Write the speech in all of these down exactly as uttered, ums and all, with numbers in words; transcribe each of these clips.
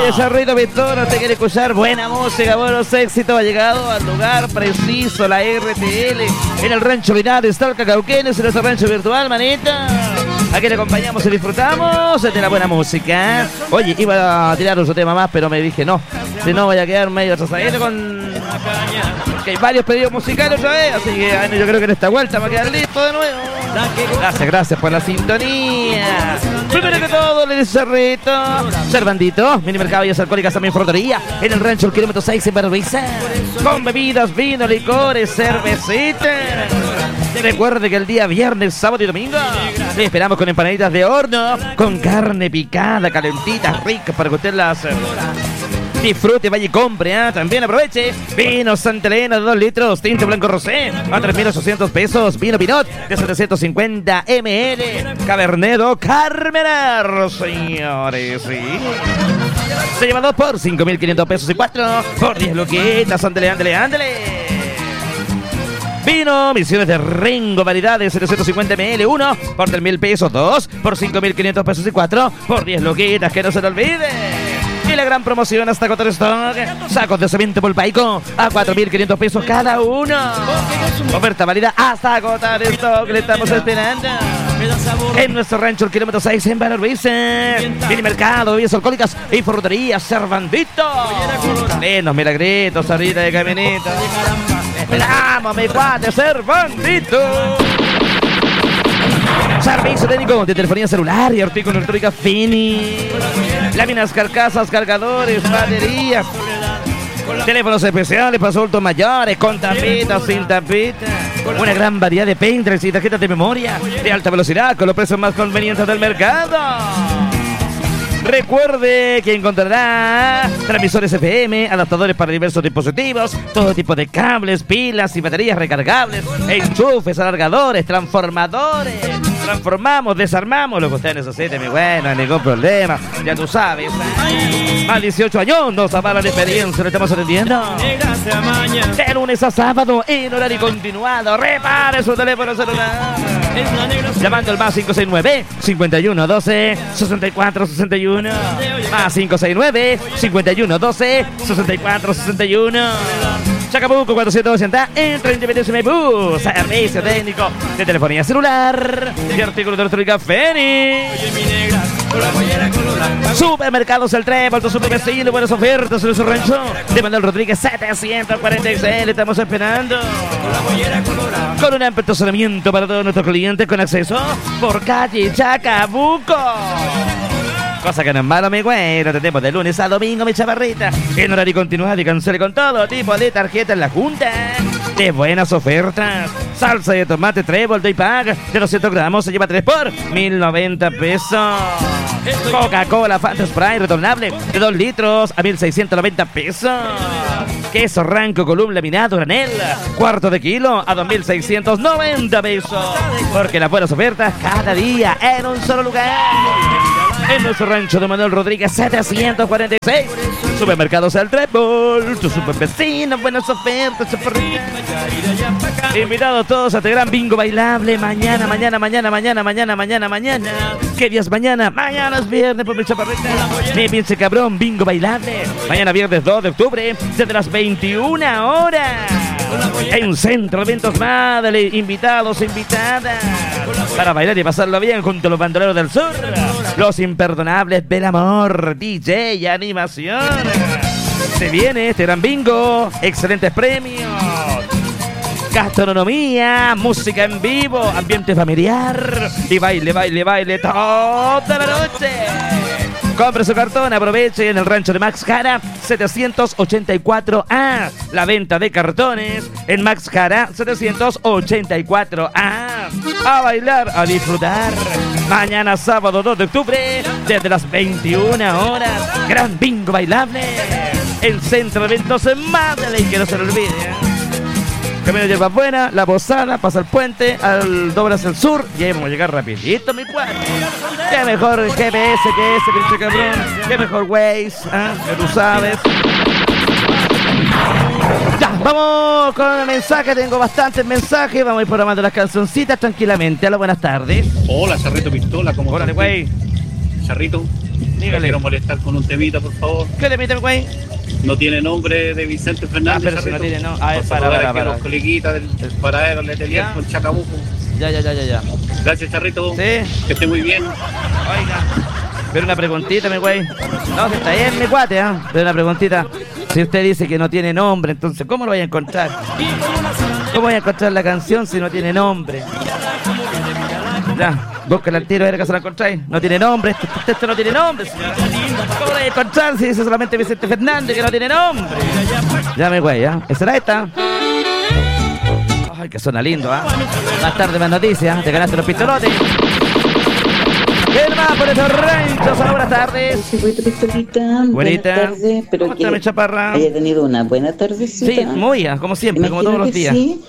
Dale, Cerrito Pistola, usted quiere escuchar buena música, buenos éxitos. Ha llegado al lugar preciso, la R T L, en el rancho Vinal, está el Cacauquenes, en nuestro rancho virtual, manita. Aquí le acompañamos y disfrutamos de la buena música. Oye, iba a tirar otro tema más, pero me dije no. Si no, voy a quedar medio atrasadito con... que hay varios pedidos musicales otra vez. Así que bueno, yo creo que en esta vuelta va a quedar listo de nuevo. Gracias, gracias por la sintonía. Primero que todo, le dice Cerrito. Servandito, mini mercado y alcohólicas, también frutería. En el rancho, el kilómetro seis en Barbiza. Con bebidas, vino, licores, cervecita. Recuerde que el día viernes, sábado y domingo le esperamos con empanaditas de horno, con carne picada, calentitas, ricas para que usted las disfrute, vaya y compre, ¿eh? También aproveche. Vino Santa Elena de dos litros, tinto blanco rosé a tres mil ochocientos pesos. Vino Pinot de setecientos cincuenta mililitros. Cabernet Carmener, señores, sí. Se lleva dos por cinco mil quinientos pesos y cuatro por diez loquitas. Ándale, ándale, ándale. Vino Misiones de Rengo, variedad de setecientos cincuenta mililitros, uno por tres mil pesos, dos por cinco mil quinientos pesos y cuatro por diez loquitas, que no se lo olvide. Y la gran promoción hasta agotar stock, sacos de cemento polpaico a cuatro mil quinientos pesos cada uno. Oferta válida hasta agotar stock, le estamos esperando. En nuestro rancho, el kilómetro seis en Valorbice. Mini mercado, bebidas alcohólicas y frutería, Servandito. Menos milagritos, ahorita de caminito. Esperamos, mi cuate, Servandito. Servicio técnico de telefonía celular y artículos electrónicos Fini. Láminas, carcasas, cargadores, baterías. Teléfonos especiales para adultos mayores, con tapitas, sin tapitas. Una gran variedad de pendrives y tarjetas de memoria de alta velocidad con los precios más convenientes del mercado. Recuerde que encontrará transmisores F M, adaptadores para diversos dispositivos, todo tipo de cables, pilas y baterías recargables, enchufes, alargadores, transformadores. Transformamos, desarmamos lo que usted necesite, mi güey, no hay ningún problema. Ya tú sabes. Más dieciocho años nos avalan la experiencia, lo estamos atendiendo. De lunes a sábado, en horario continuado. Repare su teléfono celular. Llamando al más cinco seis nueve, cincuenta y uno doce, sesenta y cuatro sesenta y uno. Más cinco seis nueve, cincuenta y uno doce, sesenta y cuatro sesenta y uno. Chacabuco cuatrocientos ochenta, entre Independencia y Maipú. Servicio técnico de telefonía celular y artículos de electrónica Feni. Supermercados El Trébol, tu super vecino, buenas ofertas en su rancho. De Manuel Rodríguez setecientos cuarenta y seis, le estamos esperando. Con un amplio estacionamiento para todos nuestros clientes con acceso por calle Chacabuco. Cosa que no es malo, mi güey. Lo tenemos de lunes a domingo, mi chavarrita. En horario continuado y cancele con todo tipo de tarjeta en la junta. De buenas ofertas. Salsa de tomate Trébol Day Pack de doscientos gramos se lleva tres por mil noventa pesos. Coca-Cola Fanta Sprite retornable de dos litros a mil seiscientos noventa pesos. Queso Ranco Column laminado granel, cuarto de kilo a dos mil seiscientos noventa pesos. Porque las buenas ofertas cada día en un solo lugar. En nuestro rancho de Manuel Rodríguez setecientos cuarenta y seis. Supermercados El Trébol, tu super vecino, buenas ofertas, chaparrita. Invitados todos a este gran bingo bailable. Mañana, mañana, mañana, mañana, mañana, mañana, mañana. ¿Qué día es mañana? Mañana es viernes, por mi chaparrita. Mi pinche cabrón, bingo bailable. Mañana viernes dos de octubre, desde las veintiuna horas. En un centro de eventos Madre, invitados, invitadas. Para bailar y pasarlo bien junto a los bandoleros del sur. Los imperdonables del amor, D J y animación. Se viene este gran bingo, excelentes premios, gastronomía, música en vivo, ambiente familiar y baile, baile, baile toda la noche. Compre su cartón, aproveche en el rancho de Max Jara setecientos ochenta y cuatro A. La venta de cartones en Max Jara setecientos ochenta y cuatro A. A bailar, a disfrutar. Mañana sábado dos de octubre, desde las veintiuna horas, gran bingo bailable. El centro de eventos en Madeleine, que no se lo olvide. Camino de Hierba Buena, La Posada, pasa el puente, al doble hacia el sur y ahí vamos a llegar rapidito, mi cuadro. Qué mejor G P S que ese, pinche cabrón. Qué mejor Waze, ¿eh? Que tú sabes. Ya, vamos con el mensaje, tengo bastantes mensajes, vamos a ir programando las cancioncitas tranquilamente. Hola, buenas tardes. Hola, Cerrito Pistola, ¿cómo Hola, estás? güey. Cerrito, Dígale. Quiero molestar con un temita, por favor. ¿Qué temita, güey? No tiene nombre de Vicente Fernández. Ah, pero si no tiene, no. A ver, para, para, para. Los coleguitas del paradero, del Letelier con Chacabuco. Ya, ya, ya, ya, ya. Gracias, Charrito. Sí. Que esté muy bien. Oiga. Pero una preguntita, mi güey. No, que está bien, mi cuate, ¿eh? Pero una preguntita. Si usted dice que no tiene nombre, entonces, ¿cómo lo voy a encontrar? ¿Cómo voy a encontrar la canción si no tiene nombre? Ya, búscala al tiro, a ver que se la encontráis. No tiene nombre, esto, esto, esto no tiene nombre, señora. ¿Cómo lo voy a encontrar si dice solamente Vicente Fernández que no tiene nombre? Ya, mi güey, ¿ya? ¿Esa era esta? Ay, que suena lindo, ¿ah? ¿eh? Más tarde más noticias, te ganaste los pistolotes. ¿Qué más por esos ranchos? Buenas tardes. Sí, pistolita. Buenita. Buenas tardes, pero ¿Cómo que está mi chaparra? haya tenido una buena tardecita. Sí, muy bien, como siempre, Imagino como todos los que días. Sí.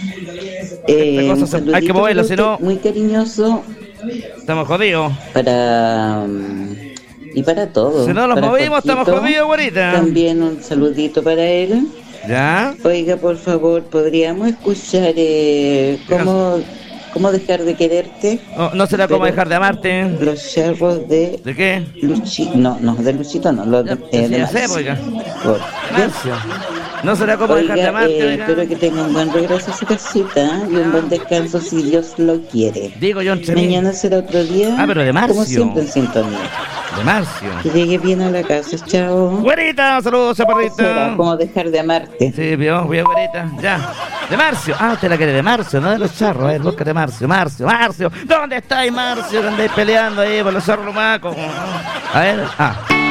Eh, Esta cosa un se- hay que saludito moverlo, si no- muy cariñoso Estamos jodidos. para y para todos. Si no nos para movimos, estamos Jorgito. jodidos, güerita. También un saludito para él. ¿Ya? Oiga, por favor, podríamos escuchar eh, cómo, cómo dejar de quererte. No, no será como Pero- dejar de amarte. Los charros de ¿De qué? Luchi, no, no, de Luchito no, los de, Ya, eh, sí, de ya sé, Marcio. oiga. Por- Marcio. No será como dejar de Oiga, amarte, eh, oiga. espero que tenga un buen regreso a su casita y un buen descanso si Dios lo quiere. Digo yo entre mí. Mañana será otro día. Ah, pero de Marcio. Como siempre en sintonía. De Marcio. Que llegue bien a la casa, chao. Güerita, saludos, Será chaparrita. como dejar de amarte. Sí, vio, vio, güerita. Ya. De Marcio. Ah, usted la quiere de Marcio, no de los charros. A ver, búscate Marcio, Marcio, Marcio. ¿Dónde estáis, Marcio? Que andáis peleando ahí por los charros lumacos. A ver, ah.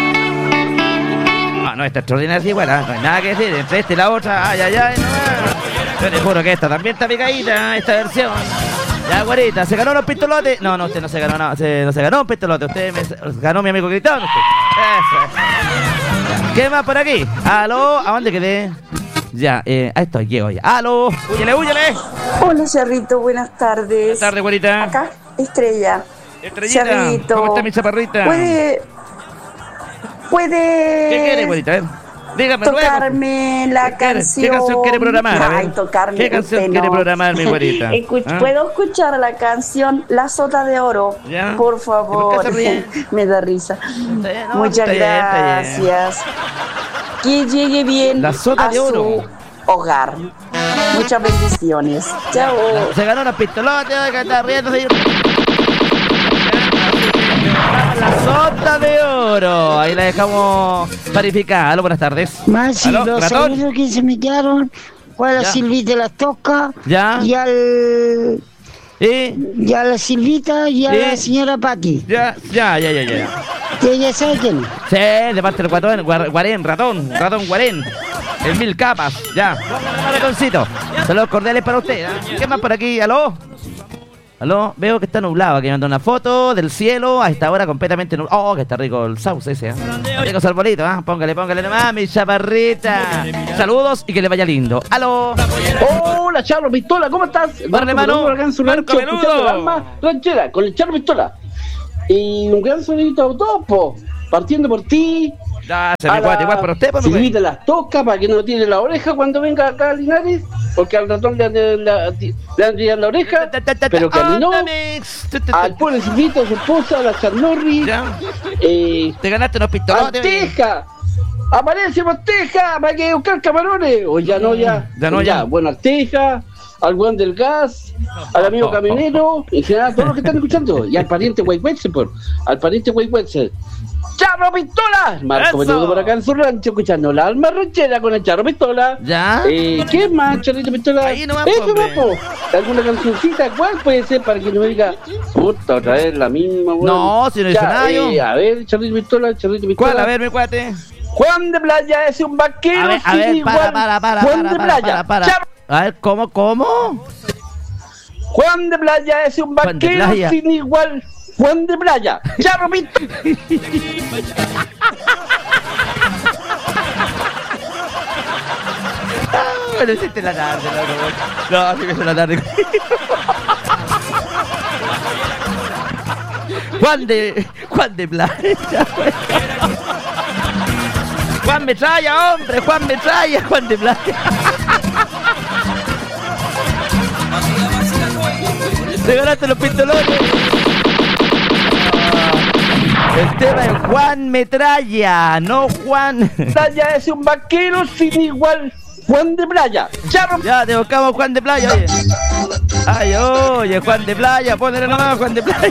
No, no, está extraordinaria igual, ¿ah? No hay nada que decir. Entre esta y la otra, ay, ay, ay, no. Yo te juro que esta también está picadita, esta versión. Ya, güerita, ¿se ganó los pistolotes? No, no, usted no se ganó, no, se, no se ganó un pistolote. Usted me ganó mi amigo Gritón. Usted. Eso. Ya. ¿Qué más por aquí? ¿Aló? ¿A dónde quedé? Ya, eh, a esto llego ya. ¡Aló! ¡Húyele, húyele! Hola, Cerrito, buenas tardes. Buenas tardes, güerita. Acá, Estrella. Estrellita, Cerrito. ¿cómo está mi chaparrita? ¿Puede, puede ¿Qué quiere, güerita? A ver, dígame luego. tocarme la ¿Qué quiere? canción? ¿Qué canción quiere programar? A ver. Ay, tocarme. ¿Qué canción usted quiere no. programar, mi güerita? Escuch- ¿Ah? ¿Puedo escuchar la canción La Sota de Oro? Ya. Por ¿Y favor. por qué se ríe? Me da risa. Está bien, no, Muchas está bien, está bien. gracias. Que llegue bien La Sota a de Oro. su hogar. Muchas bendiciones. Chao. Se ganó los pistolotes, que está riendo. Se... La sota de oro. Ahí la dejamos parificada. Aló, buenas tardes. Más ¿Aló, los ratón? saludos que se me quedaron fue a la Ya. Silvita de las Toscas Ya. y al ¿Y? y a la Silvita y a ¿Sí? la señora Paqui. Ya, ya, ya, ya, ya. Que ya sabe quién. Sí, de parte del guatón, guar- guarén, ratón, ratón guarén. En mil capas, ya. Ratoncito. Saludos cordiales para usted. ¿eh? ¿Qué más por aquí? ¿Aló? ¿Aló? Veo que está nublado. Aquí me mandó una foto del cielo a esta hora completamente nublado. Oh, que está rico el sauce ese. ¿eh? Rico su arbolito, ¿eh? Póngale, póngale nomás, mi chaparrita. Saludos y que le vaya lindo. ¿Aló? Hola, Charro Pistola, ¿cómo estás? Vale, Manu. Acá en su Marco rancho, Menudo. escuchando el alma ranchera con el Charro Pistola. Y un gran saludito a todos, po, partiendo por ti. Ya, se a me la cuate igual para usted, pues, mi güey. Silvita las toca para que no tire la oreja cuando venga acá a Linares, porque al ratón le han de la, le han de tirar la oreja, pero caminó. Al pobre Silvito, su esposa, la Charnorri, Ya. eh, Te ganaste unos pistolotes. Arteja. Aparece Arteja para que buscar camarones. O ya no, ya. Ya no, ya. Bueno, Arteja, al buen del gas, al amigo camionero, en general a todos los que están escuchando. Y al pariente Guayhuetze, por. Al pariente Guayhuetze. ¡Charro Pistola! Marco ¡Eso! Menudo por acá en su rancho, escuchando la alma ranchera con el Charro Pistola. Ya. Eh, ¿Qué más, Charrito Pistola? Ahí nomás, Eso, hombre. papo. ¿Alguna cancioncita? ¿Cuál puede ser para que no me diga, puta, otra vez la misma, weón? No, si no hizo Ya, nada yo. eh, a ver, Charrito Pistola, Charrito Pistola. ¿Cuál? A ver, mi cuate. Juan de Playa es un vaquero A ver, a sin ver, igual. para, para, para, Juan para, de para, Playa. para, Char- para. A ver, ¿cómo, cómo? Juan de Playa es un Juan de vaquero Playa. sin igual. Juan de Playa. Charro Pistola. Pero hiciste la tarde, loco. No, sí que hice la tarde. Juan de... Juan de Playa. Juan Metralla, hombre. Juan Metralla, Juan de Playa. Te ganaste los pistolones. El tema es Juan Metralla, no Juan. Metralla es un vaquero sin igual. Juan de Playa. Ya, ya te buscamos Juan de Playa, oye. Ay, oye, Juan de Playa, ponle nomás Juan de Playa.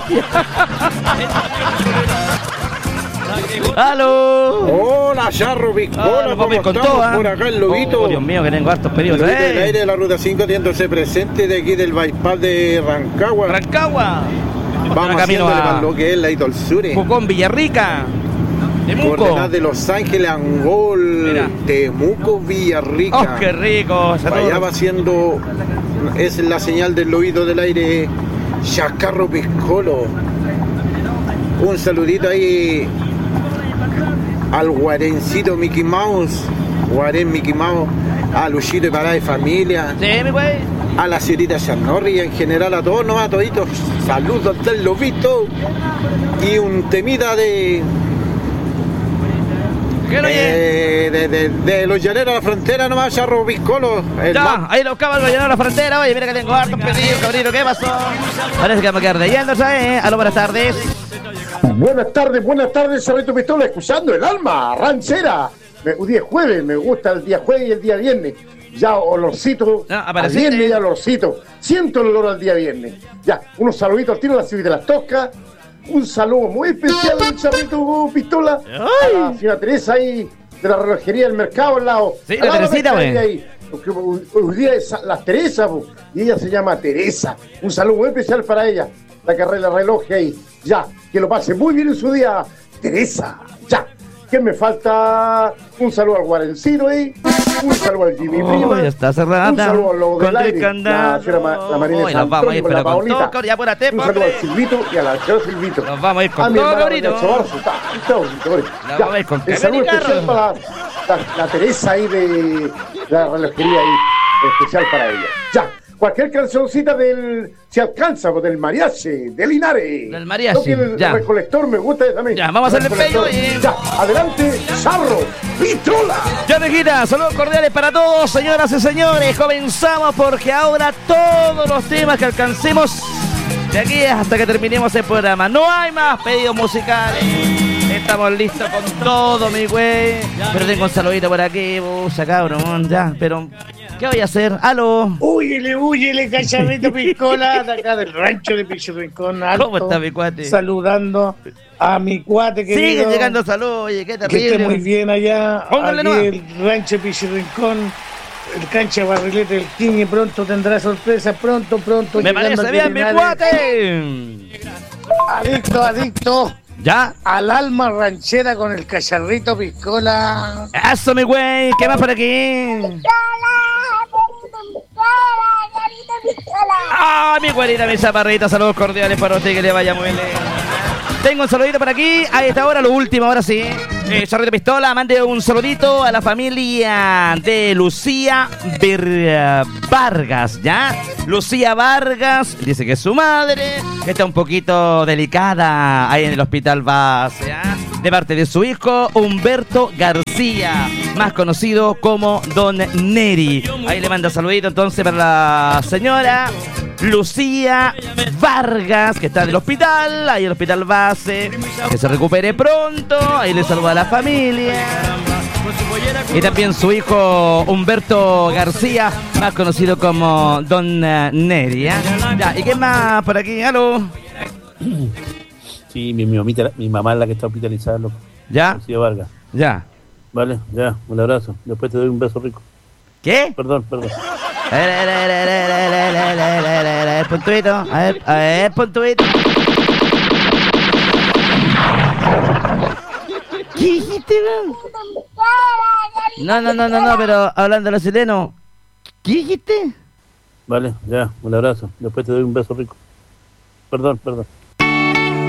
¡Aló! Hola, Charro Piscola, ah, ¿cómo estamos? Todo, ¿eh? Por acá el Lobito. Oh, Dios mío, que tengo hartos pedidos. El ¿eh? del aire de la Ruta cinco haciéndose presente de aquí del bypass de Rancagua. Rancagua. Vamos haciéndole para lo que es la Itol Sur. Pucón, Villarrica. Temuco. Coordenadas de Los Ángeles, Angol, Mira. Temuco, Villarrica. ¡Oh, qué rico! Para allá va haciendo, es la señal del Lobito del aire, Chacarro Piscolo. Un saludito ahí al Guarencito Mickey Mouse, Guarén Mickey Mouse, a Luchito y Pará de Familia, sí, mi güey, a la señorita Chanorri y en general a todos, no a toditos, saludos del Lobito y un temita de ¿qué lo eh, de, de, de los llaneros a la frontera nomás, Charro Piscolo. Ya, más. ahí los caballos llaneros a la frontera, oye, mira que tengo hartos pedidos, cabrito, ¿qué pasó? Parece que vamos a quedar de yendo, ¿sabes? Aló, buenas tardes. Buenas tardes, buenas tardes, Charrito Pistola, escuchando el alma ranchera. Me, un día jueves, me gusta el día jueves y el día viernes. Ya olorcito, no, al viernes ya olorcito. Siento el olor al día viernes. Ya, unos saluditos al tiro a la ciudad de las Toscas. Un saludo muy especial al Charrito Pistola. Ay. A la señora Teresa ahí de la relojería del mercado al lado. Sí, la Teresita, güey. Porque hoy día es las Teresas, y ella se llama Teresa. Un saludo muy especial para ella. La carrera del reloj ahí. Ya, que lo pase muy bien en su día, Teresa. Ya. ¿Qué me falta? Un saludo al Guarencino ahí. Un saludo al Jimmy oh, Prima. Ya está cerrada. Un saludo a lo del aire. La señora la Marina oh, San vamos a ir, con la con Paulita. todo, ya apúrate, un saludo al Silvito y a la señora Silvito. Nos vamos a ir con a mi todo, hermano cabrito. Sobarzo, está, está bonito, Nos vamos a ir con el saludo especial para la, la, la Teresa ahí de la relojería ahí. Especial para ella. Ya. Cualquier cancioncita del si alcanza, o del mariachi, del Linares. Del mariachi, no, el ya. recolector me gusta también. Ya, vamos a hacerle pello y... Ya, adelante, Charro Pistola. Ya, Nejita, saludos cordiales para todos, señoras y señores. Comenzamos porque ahora todos los temas que alcancemos de aquí hasta que terminemos el programa. No hay más pedidos musicales. Estamos listos con todo, mi güey. Pero tengo un saludito por aquí, busa, cabrón, ya, pero... ¿qué voy a hacer? ¡Aló! Huyele, huyele, Cacharrito Piscola, de acá del rancho de Pichirrincón Alto. ¿Cómo está mi cuate? Saludando a mi cuate querido. Sigue llegando saludos, oye, qué terrible. Que esté muy bien allá, Póngale aquí nomás. el rancho de Pichirrincón, el cancha Barrilete del King, y pronto tendrá sorpresa, pronto, pronto. Me parece bien, mi cuate. Adicto, adicto. ¿Ya? Al alma ranchera con el Cacharrito Piscola. Eso, mi güey, ¿qué más por aquí? Ah, mi güerita, mi zaparrita, saludos cordiales para usted, que le vaya muy bien. Tengo un saludito por aquí, a esta hora, lo último, ahora sí. Eh, Charrito Pistola, mande un saludito a la familia de Lucía Ver Vargas, ¿ya? Lucía Vargas, dice que es su madre, que está un poquito delicada ahí en el hospital base, ¿ya? De parte de su hijo, Humberto García, más conocido como Don Neri. Ahí le manda saludito entonces para la señora Lucía Vargas, que está en el hospital, ahí en el hospital base, que se recupere pronto. Ahí le saluda a la familia. Y también su hijo Humberto García, más conocido como Don Neri, ¿eh? Ya, ¿y qué más por aquí? ¿Aló? Sí, mi, mi, mamita, mi mamá es la que está hospitalizada, loco. ¿Ya? Lucía Vargas. Ya. Vale, ya, un abrazo. Después te doy un beso rico. ¿Qué? Perdón, perdón. A ver, a ver, a ver, a ver, a ver, a ver, a ver, a ver, a ver, puntuito, a ver, a ver, puntuito. ¿Qué dijiste, weón? No, no, no, no, no, pero hablando de los chilenos, ¿qué dijiste? Vale, ya, un abrazo. Después te doy un beso rico. Perdón, perdón.